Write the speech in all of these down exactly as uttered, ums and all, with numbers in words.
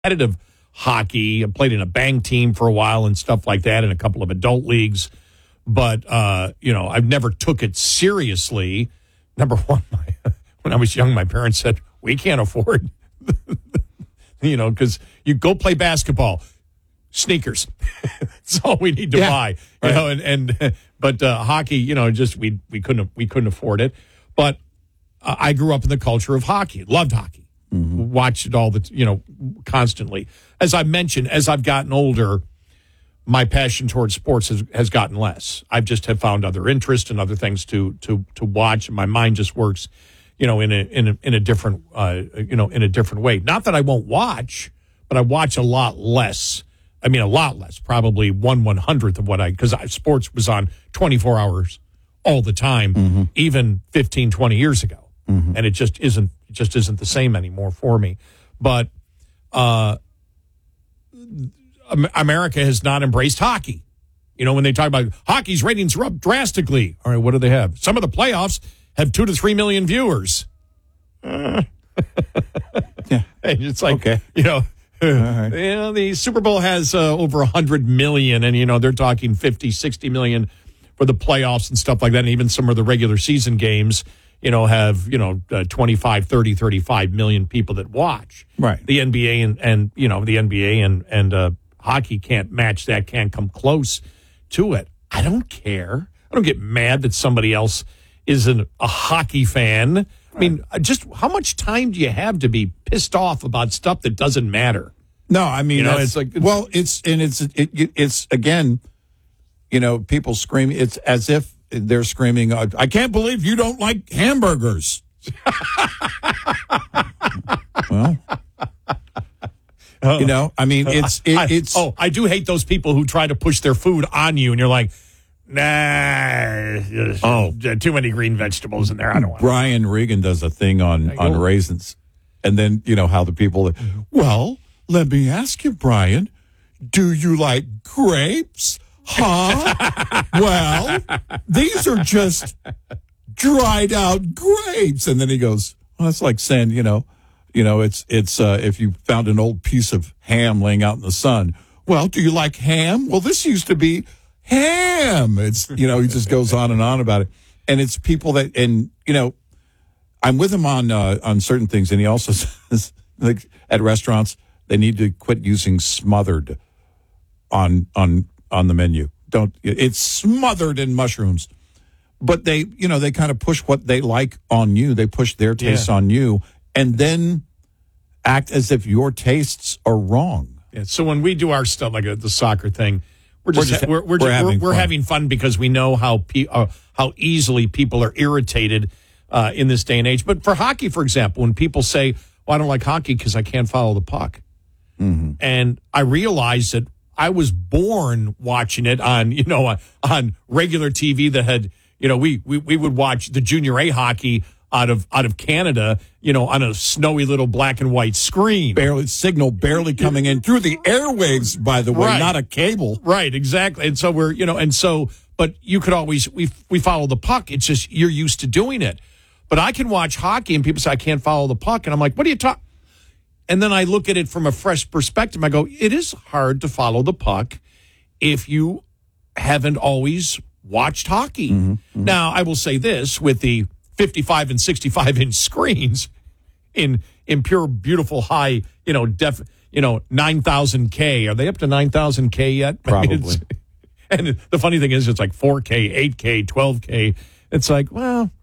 competitive hockey. I played in a bang team for a while and stuff like that in a couple of adult leagues. But, uh, you know, I've never took it seriously. Number one, my, when I was young, my parents said, we can't afford, you know, because you go play basketball, sneakers. That's all we need to yeah, buy, you right. know, and, and but uh, hockey, you know, just we, we, couldn't, we couldn't afford it. But uh, I grew up in the culture of hockey, loved hockey. Mm-hmm. Watched it all the, you know, constantly. As I mentioned, as I've gotten older, my passion towards sports has, has gotten less. I've just have found other interests and other things to to to watch, and my mind just works, you know, in a in a in a different uh, you know in a different way. Not that I won't watch, but I watch a lot less. I mean, a lot less, probably one one hundredth of what I because sports was on twenty-four hours all the time, mm-hmm. even fifteen, twenty years ago, mm-hmm. and it just isn't. It just isn't the same anymore for me. But uh, America has not embraced hockey. You know, when they talk about hockey's ratings are up drastically. All right, what do they have? Some of the playoffs have two to three million viewers. Uh. yeah. And it's like, okay. you know, right. you know, the Super Bowl has uh, over one hundred million, and, you know, they're talking fifty, sixty million for the playoffs and stuff like that, and even some of the regular season games. You know, have, you know, uh, twenty-five, thirty, thirty-five million people that watch. Right. The N B A and, and you know, the N B A and, and uh, hockey can't match that, can't come close to it. I don't care. I don't get mad that somebody else isn't a hockey fan. Right. I mean, just how much time do you have to be pissed off about stuff that doesn't matter? No, I mean, you know, it's like, it's, well, it's, and it's, it, it's, again, you know, people scream, it's as if, they're screaming, I can't believe you don't like hamburgers. Well, you know, I mean, it's, it, I, it's. Oh, I do hate those people who try to push their food on you, and you're like, nah, oh, too many green vegetables in there. I don't want Brian Regan does a thing on, on raisins. And then, you know, how the people, well, let me ask you, Brian, do you like grapes? Huh? Well, these are just dried out grapes. And then he goes, well, that's like saying, you know, you know, it's, it's, uh, if you found an old piece of ham laying out in the sun. Well, do you like ham? Well, this used to be ham. It's, you know, he just goes on and on about it. And it's people that, and, you know, I'm with him on, uh, on certain things. And he also says, like, at restaurants, they need to quit using smothered on, on, on the menu. Don't, it's smothered in mushrooms. But they, you know, they kind of push what they like on you. They push their tastes yeah. on you and then act as if your tastes are wrong. Yeah, so when we do our stuff, like uh, the soccer thing, we're just, we're, just, we're, we're, we're, just, having, we're, we're having fun because we know how pe- uh, how easily people are irritated uh, in this day and age. But for hockey, for example, when people say, well, I don't like hockey because I can't follow the puck. Mm-hmm. And I realize that I was born watching it on, you know, on regular T V that had, you know, we, we, we would watch the junior A hockey out of out of Canada, you know, on a snowy little black and white screen. Barely signal barely coming in through the airwaves, by the way, right. not a cable. Right, exactly. And so we're, you know, and so, but you could always, we we follow the puck. It's just, you're used to doing it. But I can watch hockey and people say, I can't follow the puck. And I'm like, what are you talking? And then I look at it from a fresh perspective. I go, it is hard to follow the puck if you haven't always watched hockey. Mm-hmm, mm-hmm. Now, I will say this, with the fifty-five and sixty-five inch screens in in pure, beautiful, high, you know, def, you know, nine thousand K. Are they up to nine thousand K yet? Probably. And the funny thing is, it's like four K, eight K, twelve K. It's like, well,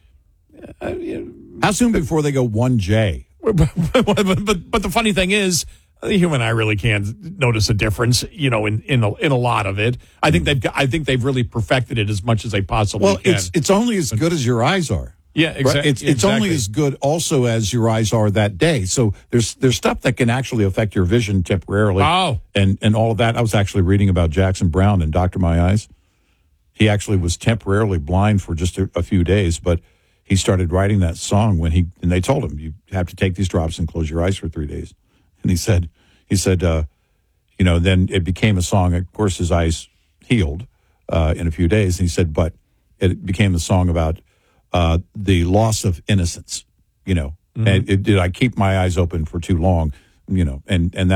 uh, you know, how soon before they go one J? but, but but the funny thing is, you and I really can't notice a difference, you know, in in a, in a lot of it. I think they've I think they've really perfected it as much as they possibly well, can. Well, it's it's only as good as your eyes are. Yeah, exa- right? It's it's exactly. only as good also as your eyes are that day. So there's there's stuff that can actually affect your vision temporarily. Oh, and and all of that. I was actually reading about Jackson Browne and Doctor My Eyes. He actually was temporarily blind for just a, a few days, but he started writing that song when he and they told him you have to take these drops and close your eyes for three days. And he said, he said, uh, you know, then it became a song. Of course, his eyes healed uh, in a few days. And he said, but it became a song about uh, the loss of innocence. You know, mm-hmm. and it, did I keep my eyes open for too long? you know, and and